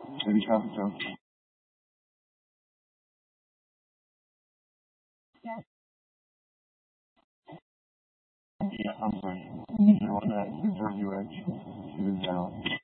Maybe traffic jam. Yeah, I'm sorry. You want that review edge. It is down.